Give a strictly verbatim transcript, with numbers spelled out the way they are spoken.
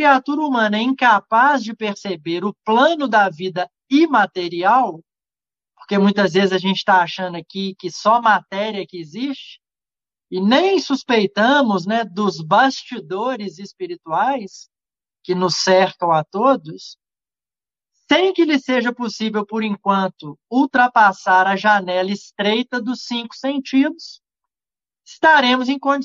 criatura humana é incapaz de perceber o plano da vida imaterial, porque muitas vezes a gente está achando aqui que só matéria que existe, e nem suspeitamos, né, dos bastidores espirituais que nos cercam a todos, sem que lhe seja possível, por enquanto, ultrapassar a janela estreita dos cinco sentidos, estaremos em condições